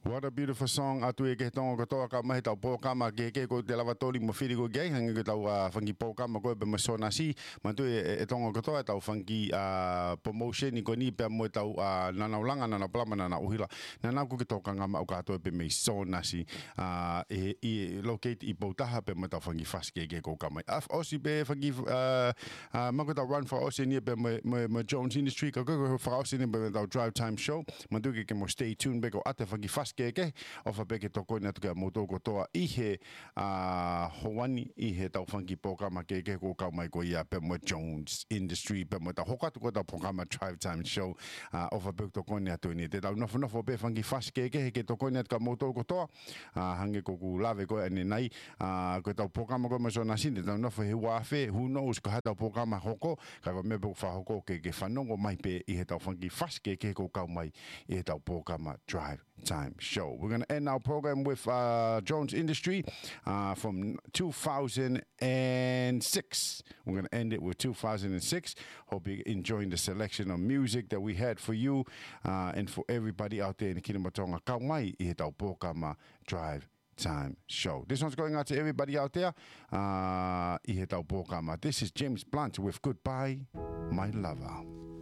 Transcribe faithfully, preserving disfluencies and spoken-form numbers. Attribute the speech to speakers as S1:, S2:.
S1: What a beautiful song atu e ke tonga katoa ka mai tau po kama ke ke ko te lava tori mo firi ko gei hangi ko tau uh, fangi po kama ko be masona si mantu e, e tonga katoa tau fangi uh, promotion ni ko ni pe mo tau uh, nana ulanga nana plama nana uhila nana ko ke toka ngama o katoa pe masona si uh, e, e locate i po taha pe mo tau fangi fast ke ke ko kama af osi pe fangi uh, uh, mako tau run for osi ni pe mo mo Jones Industry ko ko for osi ni pe tau drive time show mantu ke ke mo stay tuned be ko ate fangi fast ke o fa peke toko na tuka mo toko toa i he uh, hoani i he tau funky programa ke ke ko ka mai ko ia pe mo Jones Industry pe mo ta hoka tuko tau programa Drive Time Show uh, o fa peke toko na tu ni te tau nofo nofo pe funky fast ke ke ke toko na tuka mo toko toa uh, hange ko ku lave ko ane nai uh, ko tau programa ko mo so na sin tau nofo he wafe who knows ko ha tau programa hoko ka ko me po fa hoko ke ke fanongo mai pe i he tau funky fast ke ke ko ka mai i he tau programa Drive Time Show. We're going to end our program with uh, Jones Industry uh, from two thousand six. We're going to end it with two thousand six. Hope you're enjoying the selection of music that we had for you uh, and for everybody out there in the Kinamatonga. Ka mai I he tau Pokama Drive Time Show. This one's going out to everybody out there. Uh, I he tau Pokama. This is James Blunt with Goodbye, My Lover.